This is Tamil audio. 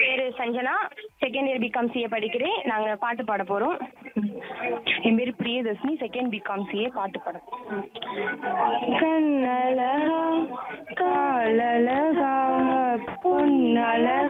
பேரு Sanjana. Second year BCom CA படிக்கிறேன். நாங்க பாட்டு பாட போறோம். என் பேரு பிரியதர்ஷினி. செகண்ட் பிகாம் சிஏ பாட்டு பாட போறோம். கண்ணழகா காலழகா பொன்னழகா